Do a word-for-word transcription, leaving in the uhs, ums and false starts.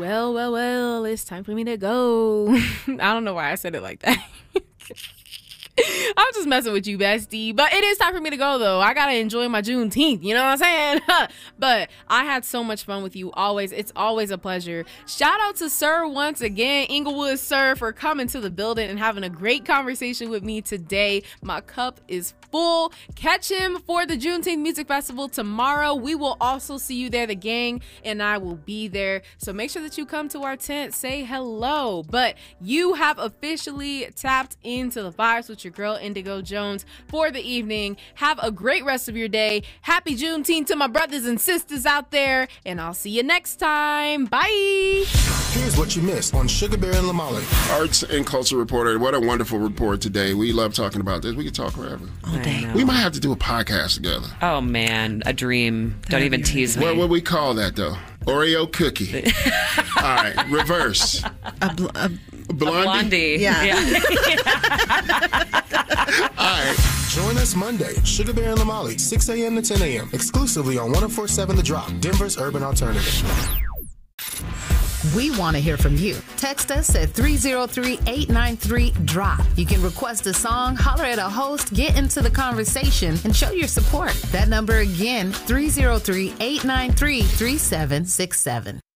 Well, well, well, it's time for me to go. I don't know why I said it like that. I'm just messing with you, bestie. But it is time for me to go, though. I gotta enjoy my Juneteenth, you know what I'm saying? But I had so much fun with you always. It's always a pleasure. Shout out to Sir once again, Inglewood Sir, for coming to the building and having a great conversation with me today. My cup is full. Catch him for the Juneteenth Music Festival tomorrow. We will also see you there. The gang and I will be there. So make sure that you come to our tent, say hello. But you have officially tapped into the vibes with your girl Indigo Jones for the evening. Have a great rest of your day. Happy Juneteenth to my brothers and sisters out there, and I'll see you next time. Bye. Here's what you missed on Sugar Bear and Lamali. Arts and culture reporter. What a wonderful report today. We love talking about this. We can talk forever. All day. We might have to do a podcast together. Oh man, a dream. Don't even tease me. What would we call that though? Oreo cookie. All right, reverse. A, bl- a Blondie? A blondie. Yeah. yeah. All right. Join us Monday, Sugar Bear and Lamali, six a.m. to ten a.m. exclusively on one oh four point seven The Drop, Denver's urban alternative. We want to hear from you. Text us at three oh three, eight nine three, D R O P. You can request a song, holler at a host, get into the conversation, and show your support. That number again, three oh three, eight nine three, three seven six seven.